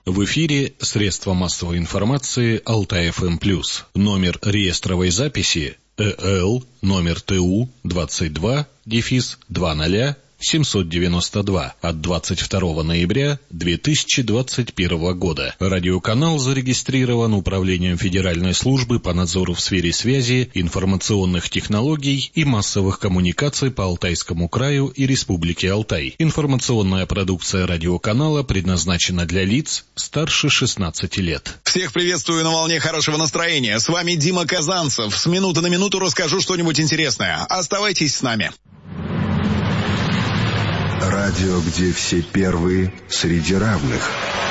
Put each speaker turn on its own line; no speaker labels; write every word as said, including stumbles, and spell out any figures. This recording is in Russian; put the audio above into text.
В эфире средства массовой информации Алтай-эф эм плюс. Номер реестровой записи э эл номер тэ у двадцать два дефис два ноль семьсот девяносто два от двадцать второго ноября две тысячи двадцать первого года. Радиоканал зарегистрирован Управлением Федеральной службы по надзору в сфере связи, информационных технологий и массовых коммуникаций по Алтайскому краю и Республике Алтай. Информационная продукция радиоканала предназначена для лиц старше шестнадцати лет.
Всех приветствую на волне хорошего настроения. С вами Дима Казанцев. С минуты на минуту расскажу что-нибудь интересное. Оставайтесь с нами.
Радио, где все первые среди равных.